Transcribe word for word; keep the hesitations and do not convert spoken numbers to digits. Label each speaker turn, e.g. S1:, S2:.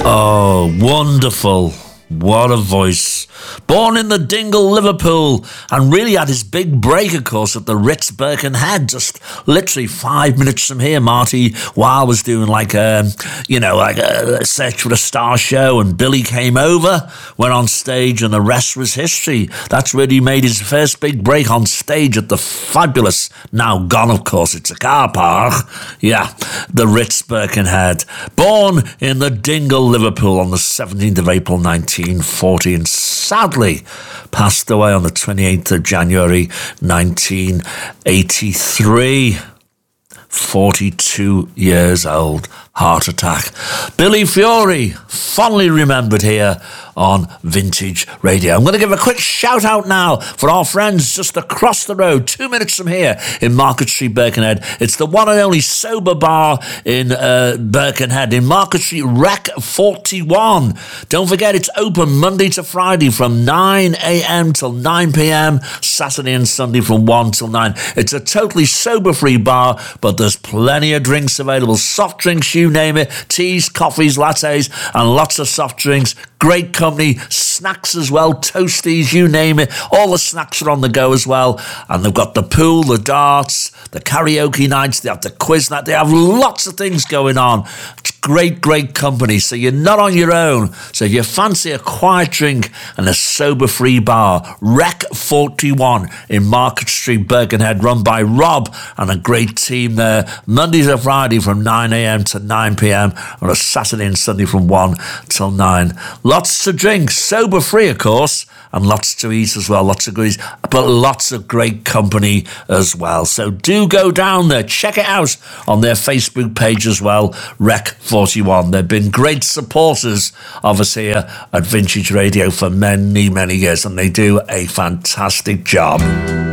S1: Oh, wonderful. What a voice. Born in the Dingle, Liverpool, and really had his big break, of course, at the Ritz Birkenhead, just literally five minutes from here. Marty Weil was doing like a, you know, like a Search for a Star show, and Billy came over, went on stage, and the rest was history. That's where he made his first big break on stage at the fabulous, now gone, of course, it's a car park, yeah, the Ritz Birkenhead. Born in the Dingle, Liverpool on the seventeenth of April, nineteen forty, and sadly passed away on the twenty-eighth of January, nineteen eighty-three. forty-two years old, heart attack. Billy Fury, fondly remembered here on Vintage Radio. I'm going to give a quick shout out now for our friends just across the road, two minutes from here in Market Street, Birkenhead. It's the one and only sober bar in uh, Birkenhead, in Market Street, Rec forty-one. Don't forget, it's open Monday to Friday from nine a.m. till nine p.m, Saturday and Sunday from one till nine. It's a totally sober-free bar, but there's plenty of drinks available. Soft drinks, you name it. Teas, coffees, lattes, and lots of soft drinks. Great company. Snacks as well. Toasties, you name it. All the snacks are on the go as well. And they've got the pool, the darts, the karaoke nights. They have the quiz night. They have lots of things going on. It's great, great company. So you're not on your own. So if you fancy a quiet drink and a sober-free bar, Rec forty-one in Market Street, Birkenhead, run by Rob and a great team there. Monday to Friday from nine a.m. to nine p.m. on a Saturday and Sunday from one till nine. Lots to drink, sober-free, of course, and lots to eat as well, lots of goodies, but lots of great company as well. So do go down there, check it out on their Facebook page as well, Rec forty-one. They've been great supporters of us here at Vintage Radio for many, many years, and they do a fantastic job.